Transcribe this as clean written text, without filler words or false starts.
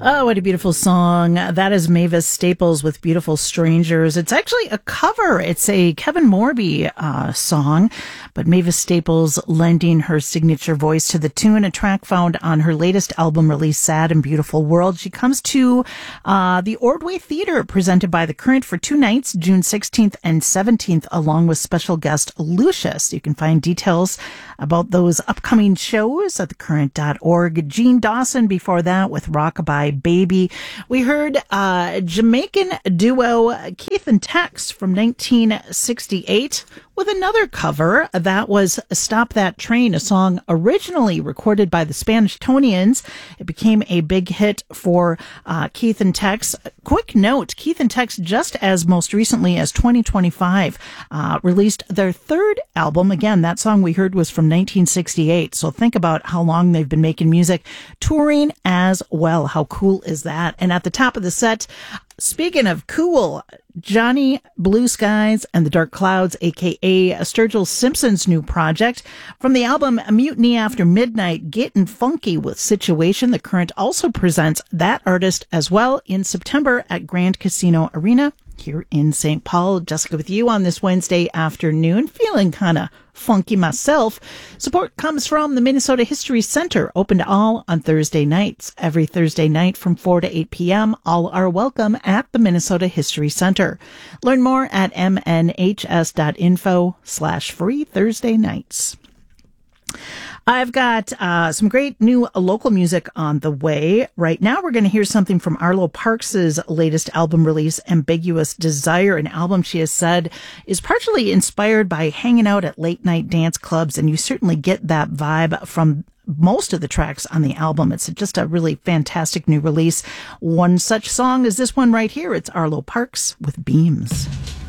Oh, what a beautiful song. That is Mavis Staples with Beautiful Strangers. It's actually a cover. It's a Kevin Morby song, but Mavis Staples lending her signature voice to the tune, a track found on her latest album release, Sad and Beautiful World. She comes to the Ordway Theater, presented by The Current for 2 nights, June 16th and 17th, along with special guest Lucius. You can find details about those upcoming shows at thecurrent.org. Gene Dawson before that with Rockabye Baby. We heard Jamaican duo Keith and Tex from 1968 with another cover. That was Stop That Train, a song originally recorded by the Spanish Tonians. It became a big hit for Keith and Tex. Quick note, Keith and Tex, just as most recently as 2025, released their third album. Again, that song we heard was from 1968. So think about how long they've been making music, touring as well. How cool is that? And at the top of the set, speaking of cool, Johnny Blue Skies and the Dark Clouds, a.k.a. Sturgill Simpson's new project. From the album Mutiny After Midnight, Gettin' Funky with Situation. The Current also presents that artist as well in September at Grand Casino Arena here in St. Paul. Jessica with you on this Wednesday afternoon, feeling kind of funky myself. Support comes from the Minnesota History Center, open to all on Thursday nights. Every Thursday night from 4 to 8 p.m. All are welcome at the Minnesota History Center. Learn more at mnhs.info/free Thursday nights. I've got some great new local music on the way. Right now, we're going to hear something from Arlo Parks' latest album release, Ambiguous Desire, an album she has said is partially inspired by hanging out at late night dance clubs, and you certainly get that vibe from most of the tracks on the album. It's just a really fantastic new release. One such song is this one right here. It's Arlo Parks with Beams.